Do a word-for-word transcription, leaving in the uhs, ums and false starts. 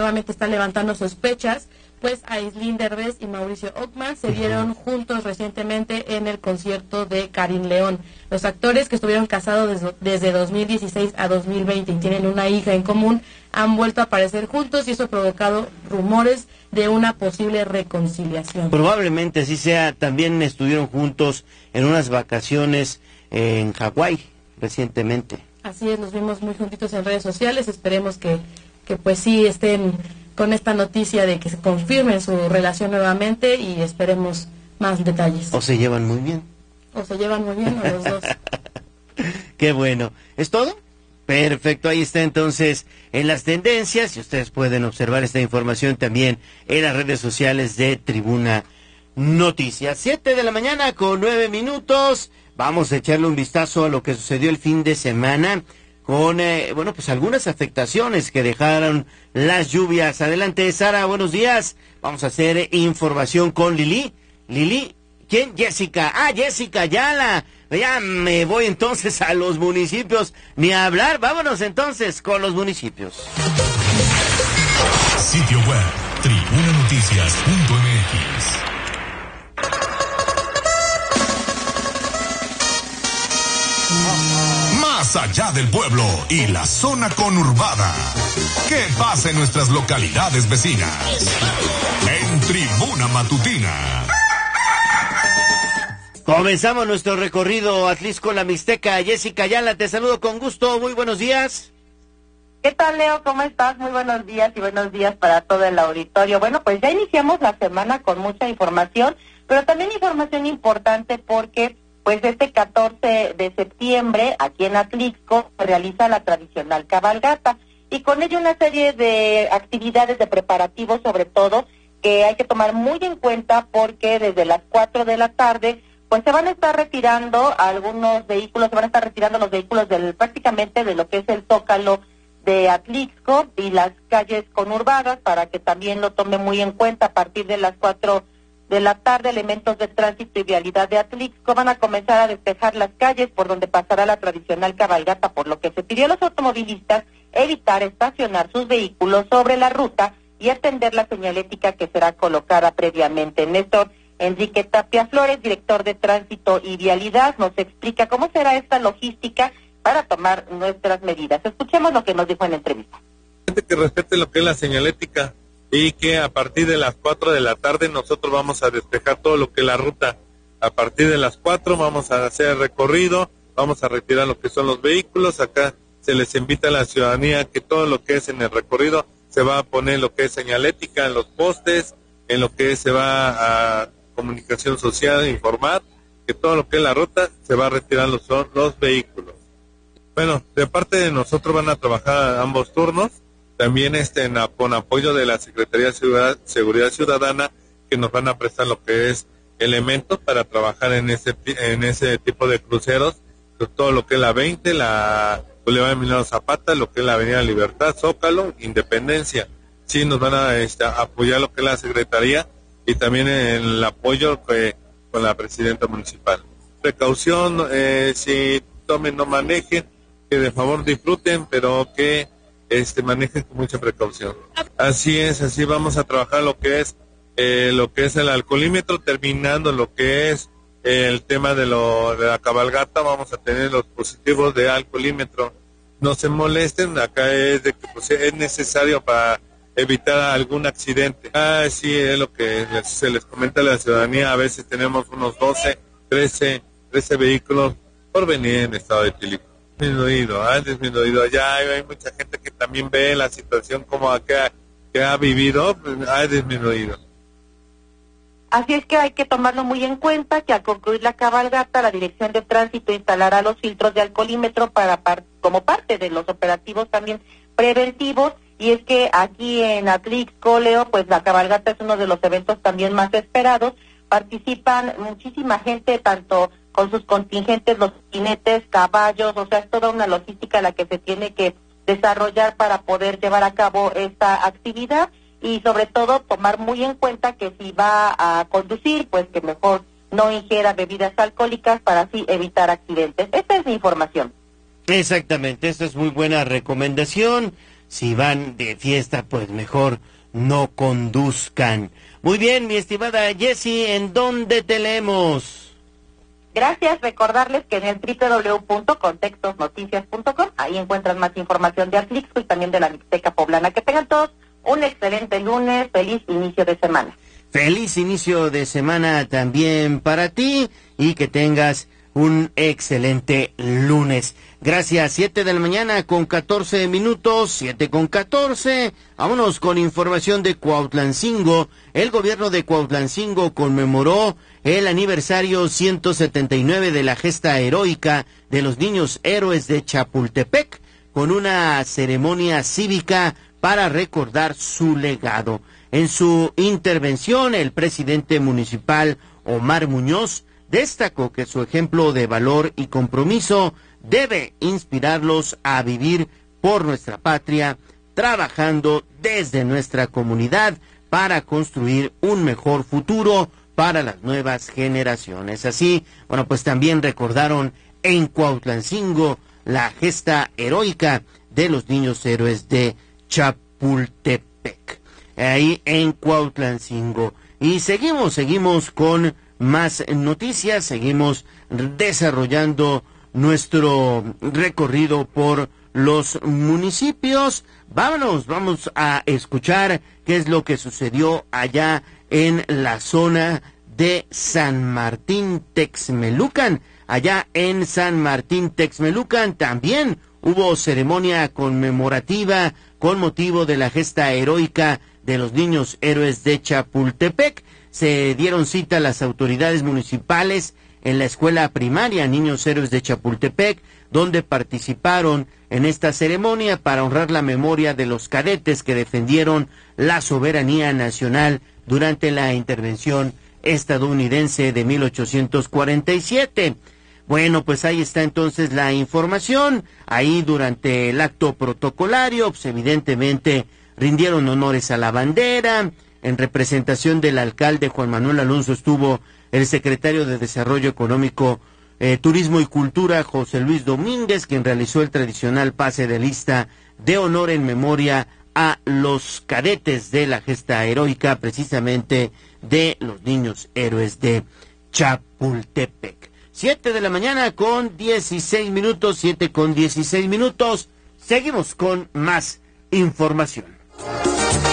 nuevamente está levantando sospechas, pues Aislinn Derbez y Mauricio Ockman se vieron juntos recientemente en el concierto de Karim León. Los actores, que estuvieron casados desde, desde dos mil dieciséis a dos mil veinte y tienen una hija en común, han vuelto a aparecer juntos y eso ha provocado rumores de una posible reconciliación. Probablemente así sea. También estuvieron juntos en unas vacaciones en Hawái recientemente. Así es, los vimos muy juntitos en redes sociales. Esperemos que, que pues sí estén con esta noticia de que se confirmen su relación nuevamente y esperemos más detalles. O se llevan muy bien. O se llevan muy bien, o los dos. Qué bueno. ¿Es todo? Perfecto, ahí está entonces en las tendencias, y ustedes pueden observar esta información también en las redes sociales de Tribuna Noticias. Siete de la mañana con nueve minutos. Vamos a echarle un vistazo a lo que sucedió el fin de semana con, eh, bueno, pues algunas afectaciones que dejaron las lluvias. Adelante, Sara, buenos días. Vamos a hacer información con Lili. Lili, ¿quién? Jessica. Ah, Jessica Ayala. Ya me voy entonces a los municipios. Ni a hablar, vámonos entonces con los municipios. Sitio web, tribuna noticias punto m x. Más allá del pueblo y la zona conurbada. ¿Qué pasa en nuestras localidades vecinas? En Tribuna Matutina. Comenzamos nuestro recorrido Atlisco, la Mixteca. Jessica Ayala, te saludo con gusto. Muy buenos días. ¿Qué tal, Leo? ¿Cómo estás? Muy buenos días y buenos días para todo el auditorio. Bueno, pues ya iniciamos la semana con mucha información, pero también información importante porque pues este catorce de septiembre, aquí en Atlixco, se realiza la tradicional cabalgata y con ello una serie de actividades de preparativos, sobre todo, que hay que tomar muy en cuenta porque desde las cuatro de la tarde pues se van a estar retirando algunos vehículos, se van a estar retirando los vehículos del prácticamente de lo que es el Zócalo de Atlixco y las calles conurbadas, para que también lo tome muy en cuenta. A partir de las cuatro de la tarde, elementos de tránsito y vialidad de Atlixco van a comenzar a despejar las calles por donde pasará la tradicional cabalgata, por lo que se pidió a los automovilistas evitar estacionar sus vehículos sobre la ruta y atender la señalética que será colocada previamente. Néstor Enrique Tapia Flores, director de Tránsito y Vialidad, nos explica cómo será esta logística para tomar nuestras medidas. Escuchemos lo que nos dijo en la entrevista. Que respete lo que es la señalética y que a partir de las cuatro de la tarde nosotros vamos a despejar todo lo que es la ruta. A partir de las cuatro vamos a hacer el recorrido, vamos a retirar lo que son los vehículos. Acá se les invita a la ciudadanía que todo lo que es en el recorrido se va a poner lo que es señalética en los postes, en lo que se va a comunicación social, informar que todo lo que es la ruta se va a retirar los, los vehículos. Bueno, de parte de nosotros van a trabajar ambos turnos, también este, en, con apoyo de la Secretaría de Seguridad, Seguridad Ciudadana, que nos van a prestar lo que es elementos para trabajar en ese en ese tipo de cruceros, todo lo que es la veinte, la Boulevard Emiliano Zapata, lo que es la Avenida Libertad, Zócalo, Independencia. Sí, nos van a este, apoyar lo que es la Secretaría y también en el apoyo que, con la Presidenta Municipal. Precaución, eh, si tomen, no manejen, que de favor disfruten, pero que este manejen con mucha precaución. Así es, así vamos a trabajar lo que es eh, lo que es el alcoholímetro, terminando lo que es eh, el tema de, lo, de la cabalgata. Vamos a tener los positivos de alcoholímetro. No se molesten, acá es de que pues, es necesario para evitar algún accidente. Ah, sí, es lo que les, se les comenta a la ciudadanía. A veces tenemos unos doce, trece, trece vehículos por venir en estado de etílico. Disminuido, ha disminuido. Ya hay, hay mucha gente que también ve la situación como que ha, que ha vivido, pues, ha disminuido. Así es que hay que tomarlo muy en cuenta, que al concluir la cabalgata, la Dirección de Tránsito instalará los filtros de alcoholímetro para par como parte de los operativos también preventivos. Y es que aquí en Atlixco, Leo, pues la cabalgata es uno de los eventos también más esperados. Participan muchísima gente, tanto con sus contingentes, los jinetes, caballos, o sea, es toda una logística la que se tiene que desarrollar para poder llevar a cabo esta actividad y sobre todo tomar muy en cuenta que si va a conducir, pues que mejor no ingiera bebidas alcohólicas para así evitar accidentes. Esta es mi información. Exactamente, esta es muy buena recomendación. si van de fiesta, pues mejor no conduzcan. Muy bien, mi estimada Jessie, ¿en dónde te leemos? Gracias, recordarles que en el doble u doble u doble u punto contextos noticias punto com, ahí encuentran más información de Atlixco y también de la Mixteca Poblana. Que tengan todos un excelente lunes, feliz inicio de semana. Feliz inicio de semana también para ti y que tengas un excelente lunes. Gracias, siete de la mañana con catorce minutos, siete con catorce. Vámonos con información de Cuautlancingo. El gobierno de Cuautlancingo conmemoró el aniversario ciento setenta y nueve de la gesta heroica de los niños héroes de Chapultepec con una ceremonia cívica para recordar su legado. En su intervención, el presidente municipal Omar Muñoz destacó que su ejemplo de valor y compromiso debe inspirarlos a vivir por nuestra patria, trabajando desde nuestra comunidad para construir un mejor futuro para las nuevas generaciones. Así, bueno, pues también recordaron en Cuautlancingo la gesta heroica de los niños héroes de Chapultepec, ahí en Cuautlancingo. Y seguimos, seguimos con más noticias, seguimos desarrollando nuestro recorrido por los municipios. Vámonos, vamos a escuchar qué es lo que sucedió allá en la zona de San Martín Texmelucan. Allá en San Martín Texmelucan también hubo ceremonia conmemorativa con motivo de la gesta heroica de los niños héroes de Chapultepec. Se dieron cita a las autoridades municipales en la escuela primaria Niños Héroes de Chapultepec, donde participaron en esta ceremonia para honrar la memoria de los cadetes que defendieron la soberanía nacional durante la intervención estadounidense de mil ochocientos cuarenta y siete. Bueno, pues ahí está entonces la información. Ahí durante el acto protocolario, pues evidentemente rindieron honores a la bandera. En representación del alcalde Juan Manuel Alonso estuvo el secretario de Desarrollo Económico, eh, Turismo y Cultura, José Luis Domínguez, quien realizó el tradicional pase de lista de honor en memoria a los cadetes de la gesta heroica, precisamente de los niños héroes de Chapultepec. Siete de la mañana con dieciséis minutos, siete con dieciséis minutos. Seguimos con más información.